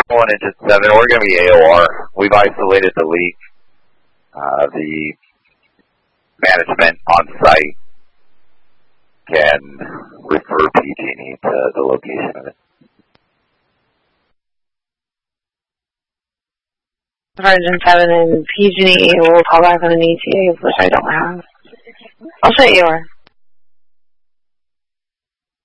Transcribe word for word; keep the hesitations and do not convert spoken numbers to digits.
one engine seven, we're going to be A O R. We've isolated the leak. Uh, the management on site can refer P G and E to the location of it. For engine seven and P G and E will call back on an E T A, which I don't have. I'll say A O R.